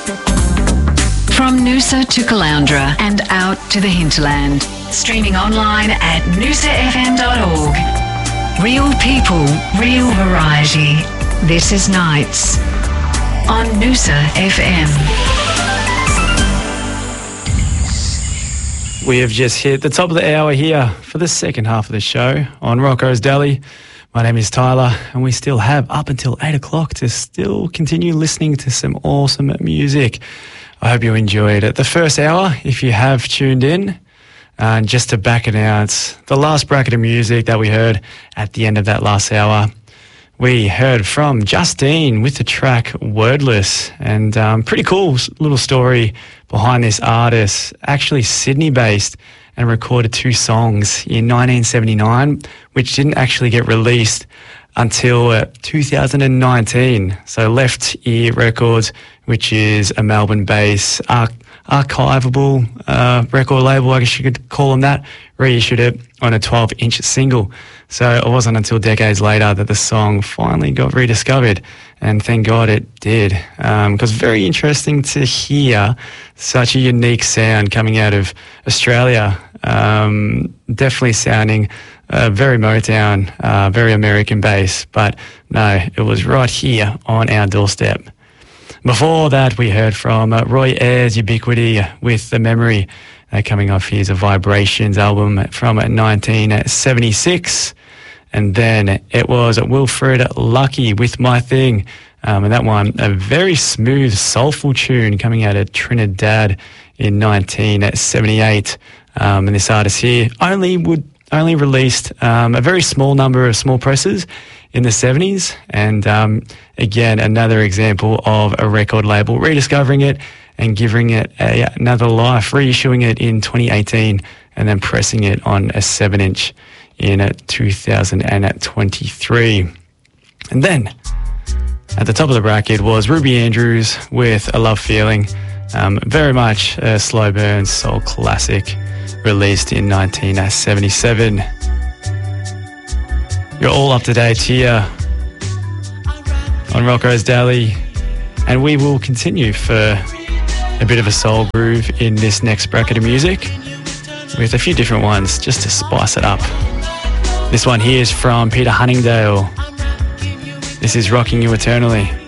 From Noosa to Caloundra and out to the hinterland. Streaming online at noosafm.org. Real people, real variety. This is Nights on Noosa FM. We have just hit the top of the hour here for the second half of the show on Rocco's Deli. My name is Tyler, and we still have up until 8 o'clock to still continue listening to some awesome music. I hope you enjoyed it. The first hour, if you have tuned in, and just to back announce the last bracket of music that we heard at the end of that last hour, we heard from Justine with the track Wordless, and pretty cool little story behind this artist, actually Sydney-based, and recorded 2 songs in 1979, which didn't actually get released until 2019. So Left Ear Records, which is a Melbourne-based archivable record label, I guess you could call them that, reissued it on a 12-inch single. So it wasn't until decades later that the song finally got rediscovered, and thank God it did, because very interesting to hear such a unique sound coming out of Australia, definitely sounding very Motown, very American-based, but no, it was right here on our doorstep. Before that, we heard from Roy Ayers, Ubiquity with The Memory, coming off his Vibrations album from 1976. And then it was Wilfred Lucky with My Thing, and that one, a very smooth, soulful tune coming out of Trinidad in 1978. And this artist here only released a very small number of small presses in the 70s, and again, another example of a record label rediscovering it and giving it another life, reissuing it in 2018 and then pressing it on a 7-inch in 2023. And then at the top of the bracket was Ruby Andrews with A Love Feeling, very much a slow burn soul classic, released in 1977. You're all up to date here on Rocco's Deli, and we will continue for a bit of a soul groove in this next bracket of music with a few different ones just to spice it up. This one here is from Peter Huntingdale. This is Rocking You Eternally.